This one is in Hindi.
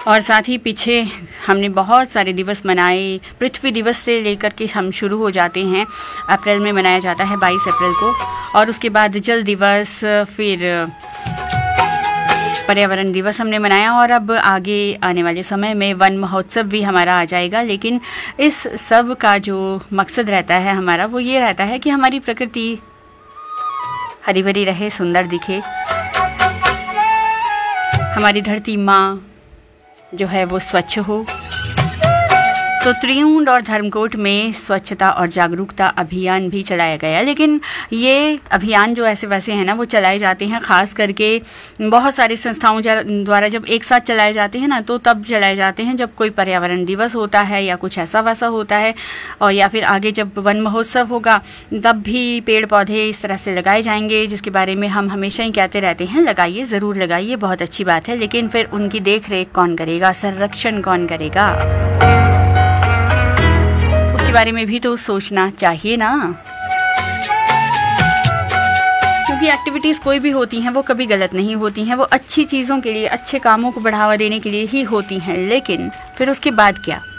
और साथ ही पीछे हमने बहुत सारे दिवस मनाए। पृथ्वी दिवस से लेकर के हम शुरू हो जाते हैं, अप्रैल में मनाया जाता है 22 अप्रैल को, और उसके बाद जल दिवस, फिर पर्यावरण दिवस हमने मनाया, और अब आगे आने वाले समय में वन महोत्सव भी हमारा आ जाएगा। लेकिन इस सब का जो मकसद रहता है हमारा, वो ये रहता है कि हमारी प्रकृति हरी भरी रहे, सुंदर दिखे, हमारी धरती माँ जो है वो स्वच्छ हो। तो त्रियुंड और धर्मकोट में स्वच्छता और जागरूकता अभियान भी चलाया गया। लेकिन ये अभियान जो ऐसे वैसे हैं ना, वो चलाए जाते हैं खास करके बहुत सारी संस्थाओं द्वारा जब एक साथ चलाए जाते हैं ना, तो तब चलाए जाते हैं जब कोई पर्यावरण दिवस होता है या कुछ ऐसा वैसा होता है, और या फिर आगे जब वन महोत्सव होगा तब भी पेड़ पौधे इस तरह से लगाए जाएंगे, जिसके बारे में हम हमेशा ही कहते रहते हैं लगाइए, ज़रूर लगाइए, बहुत अच्छी बात है। लेकिन फिर उनकी देख रेख कौन करेगा, संरक्षण कौन करेगा, बारे में भी तो सोचना चाहिए ना। क्योंकि एक्टिविटीज़ कोई भी होती हैं वो कभी गलत नहीं होती हैं, वो अच्छी चीज़ों के लिए, अच्छे कामों को बढ़ावा देने के लिए ही होती हैं। लेकिन फिर उसके बाद क्या?